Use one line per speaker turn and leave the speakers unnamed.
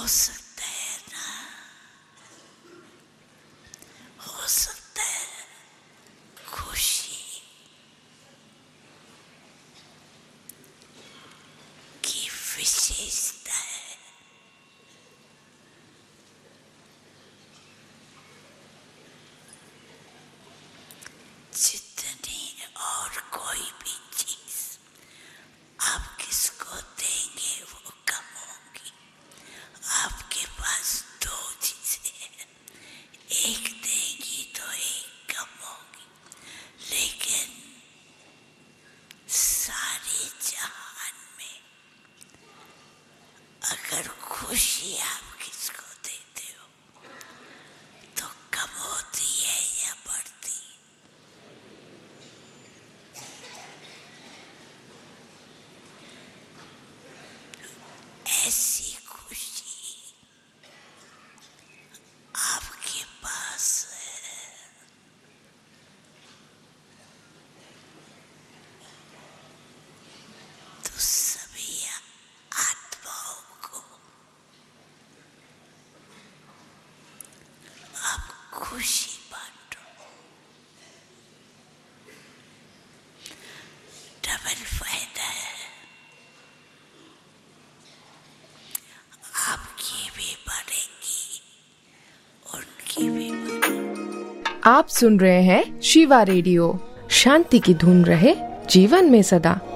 हो सकता है ना, हो सकता है खुशी की विशेषता है। जितनी और कोई भी चीज आप किसको देंगे वो कम होगी। आपके पास दो चीजें हैं, एक देंगी तो एक कम होगी, लेकिन सारे जहान में अगर खुशी आप किसको देते हो तो कम होती है या बढ़ती? ऐसी खुशी आपके पास है तो सभी आत्माओं को आप खुशी बांटो। डबल फायदा है, आपकी भी बढ़ेगी, उनकी भी बढ़ेगी।
आप सुन रहे हैं शिवा रेडियो। शांति की धुन रहे जीवन में सदा।